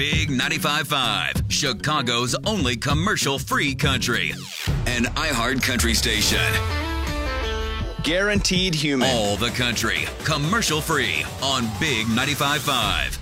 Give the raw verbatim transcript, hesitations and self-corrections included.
Big ninety-five point five, Chicago's only commercial-free country. An iHeart country station. Guaranteed human. All the country, commercial-free on Big ninety-five point five.